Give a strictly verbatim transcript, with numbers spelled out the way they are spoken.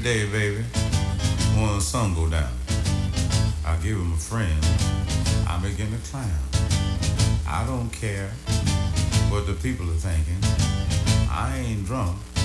day, baby, when the sun go down, I give him a friend. I begin to clown. I don't care what the people are thinking. I ain't drunk.